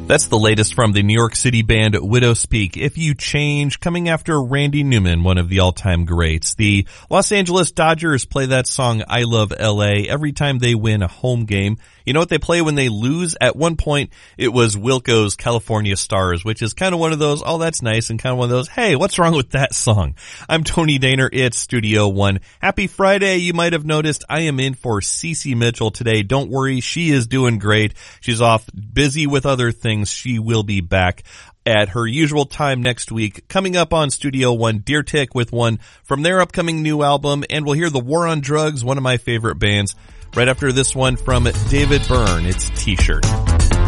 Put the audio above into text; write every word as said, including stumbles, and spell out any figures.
That's the latest from the New York City band Widow Speak. If You Change, coming after Randy Newman, one of the all-time greats. The Los Angeles Dodgers play that song I Love L A every time they win a home game. You know what they play when they lose? At one point, it was Wilco's California Stars, which is kind of one of those, oh, that's nice, and kind of one of those, hey, what's wrong with that song? I'm Tony Daner. It's Studio One. Happy Friday. You might have noticed I am in for Cece Mitchell today. Don't worry. She is doing great. She's off busy with other things. She will be back at her usual time next week. Coming up on Studio One, Deer Tick with one from their upcoming new album, and we'll hear The War on Drugs, one of my favorite bands, right after this one from David Byrne. It's T-Shirt.